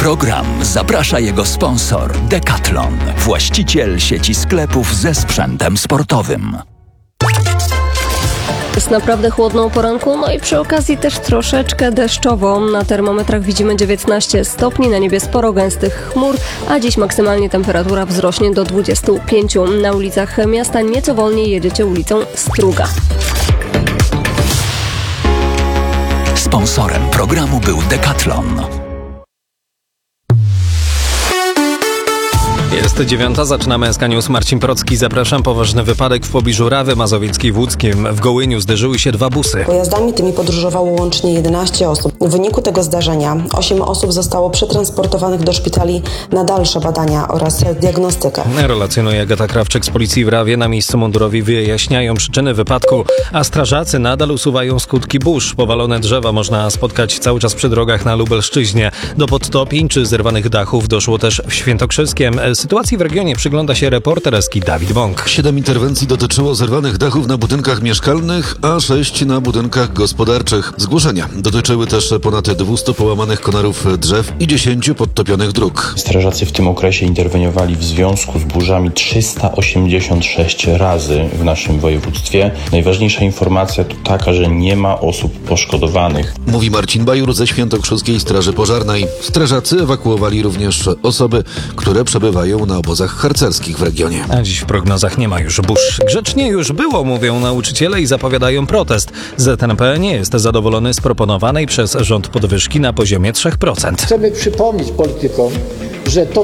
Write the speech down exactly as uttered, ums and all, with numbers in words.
program zaprasza jego sponsor Decathlon, właściciel sieci sklepów ze sprzętem sportowym. Jest naprawdę chłodno o poranku, no i przy okazji też troszeczkę deszczowo. Na termometrach widzimy dziewiętnaście stopni, na niebie sporo gęstych chmur, a dziś maksymalnie temperatura wzrośnie do dwudziestu pięciu. Na ulicach miasta nieco wolniej jedziecie ulicą Struga. Sponsorem programu był Decathlon. Jest dziewiąta, zaczynamy S K News. Marcin Procki, zapraszam. Poważny wypadek w pobliżu Rawy Mazowieckiej w Łódzkiem. W Gołyniu zderzyły się dwa busy. Pojazdami tymi podróżowało łącznie jedenaście osób. W wyniku tego zdarzenia osiem osób zostało przetransportowanych do szpitali na dalsze badania oraz diagnostykę. Relacjonuje Agata Krawczyk z policji w Rawie. Na miejscu mundurowi wyjaśniają przyczyny wypadku, a strażacy nadal usuwają skutki burz. Powalone drzewa można spotkać cały czas przy drogach na Lubelszczyźnie. Do podtopień czy zerwanych dachów doszło też w Świętokrzyskiem. Sytuacji w regionie przygląda się reporter Eski Dawid Bąk. Siedem interwencji dotyczyło zerwanych dachów na budynkach mieszkalnych, a sześć na budynkach gospodarczych. Zgłoszenia dotyczyły też ponad dwustu połamanych konarów drzew i dziesięciu podtopionych dróg. Strażacy w tym okresie interweniowali w związku z burzami trzysta osiemdziesiąt sześć razy w naszym województwie. Najważniejsza informacja to taka, że nie ma osób poszkodowanych. Mówi Marcin Bajur ze Świętokrzyskiej Straży Pożarnej. Strażacy ewakuowali również osoby, które przebywają na obozach harcerskich w regionie. A dziś w prognozach nie ma już burz. Grzecznie już było, mówią nauczyciele i zapowiadają protest. Z T N P nie jest zadowolony z proponowanej przez rząd podwyżki na poziomie trzy procent. Chcemy przypomnieć politykom, że to